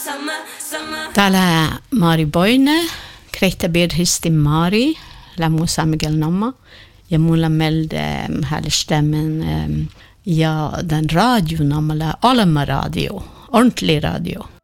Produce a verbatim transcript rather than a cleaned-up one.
Täällä Mari Boine, Kreita Birhisti Mari, Lamu Samigel Namma, ja mulla melde här stämmen ja den radio namala Alma radio, ordentlig radio.